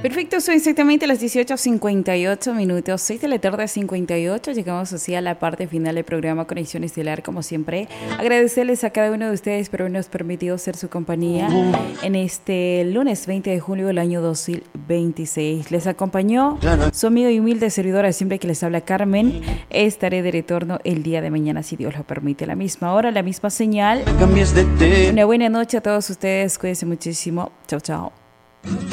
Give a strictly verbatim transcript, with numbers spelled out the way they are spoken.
Perfecto, son exactamente las dieciocho cincuenta y ocho minutos, seis de la tarde cincuenta y ocho. Llegamos así a la parte final del programa Conexión Estelar. Como siempre, agradecerles a cada uno de ustedes por habernos permitido ser su compañía en este lunes veinte de julio del año dos mil veintiséis. Les acompañó su amigo y humilde servidora, siempre que les habla Carmen. Estaré de retorno el día de mañana, si Dios lo permite, a la misma hora, la misma señal. Una buena noche a todos ustedes, cuídense muchísimo. Chao, chao.